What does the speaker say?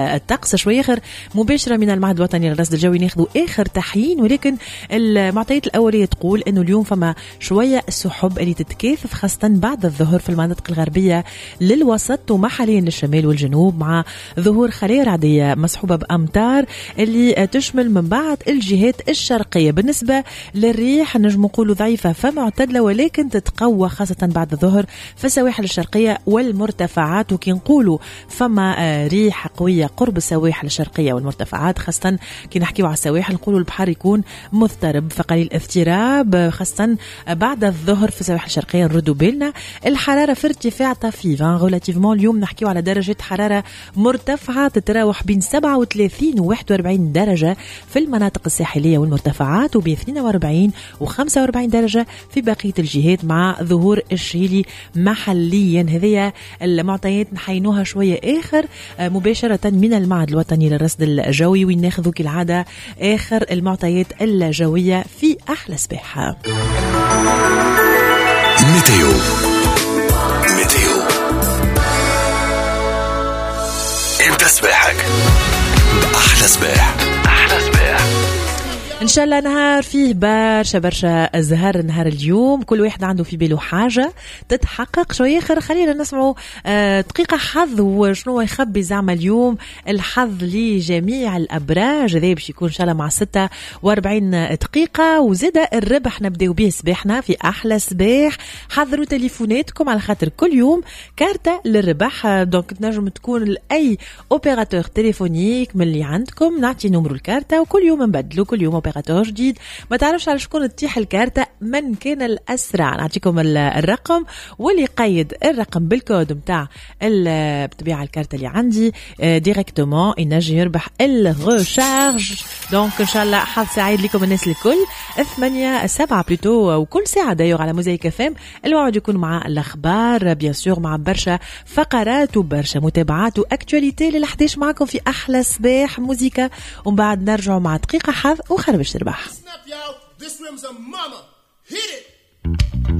الطقس شوي آخر مباشرة من المعهد الوطني للرصد الجوي ناخذوا آخر تحيين، ولكن المعطيات الأولية تقول إنه اليوم فما شوية السحب اللي تتكاثف خاصة بعد الظهر في المناطق الغربية للوسط ومحليا للشمال والجنوب، مع ظهور خلايا رعدية مصحوبة بأمطار اللي تشمل من بعض الجهات الشرقية. بالنسبة للريح نجم نقولوا ضعيفة فمعتدلة، ولكن تتقوى خاصة بعد الظهر في السواحل الشرقية والمرتفعات، وكي نقولوا فما ريح قوية قرب السواحل الشرقية والمرتفعات، خاصة كي نحكيو على السواحل نقولوا البحر يكون مضطرب فقليل اضطراب خاصة بعد الظهر في السواحل الشرقية. نردوا بالنا الحرارة في ارتفاع طفيف ريلاتيفمون، اليوم نحكيو على درجة حرارة مرتفعة تتراوح بين 37 و 41 درجة في المناطق الساحلية والمرتفعات، وبين 42 و 45 درجة في بقية الجهات، مع ظهور الشيلي محليا. هذه المعطيات نحينوها شوية آخر مباشرة من المعهد الوطني للرصد الجوي، وين ناخذوا كالعادة آخر المعطيات الجوية في أحلى سباحة. ميتيو انت سباحك أحلى سباح. إن شاء الله نهار فيه برشا زهر نهار اليوم، كل واحد عنده في باله حاجة تتحقق شوية آخر. خلينا نسمعوا دقيقة حظ وشنو يخبي زعما اليوم الحظ لجميع الأبراج. هذا باش يكون إن شاء الله مع 46 دقيقة، وزادة الربح نبداو به سباحنا في أحلى سباح. حضروا تليفوناتكم على خاطر كل يوم كارتة للربح، دونك تنجم تكون لأي أوبيراتور تليفونيك من اللي عندكم، نعطي نمرو الكارتة وكل يوم نبدلو، كل يوم اوبيراتور جديد. ما تعرفش على شكون تطيح الكارتة من كان الأسرع. نعطيكم الرقم، واللي يقيد الرقم بالكود متاع بطبيعة الكارتة اللي عندي ديريكتومون ينجي يربح الغشارج. دونك إن شاء الله حظ سعيد لكم الناس الكل. 8-7 بلوتو، وكل ساعة دايور على موزايك FM. الموعد يكون مع الأخبار بيان سور، مع برشا فقرات وبرشا متابعات وأكتواليتي للحديش معكم في أحلى سباح موزيكا، ومن بعد نرجعوا مع دقيقة حظ وخربش تربح. Snap, y'all. This rim's a mama. Hit it.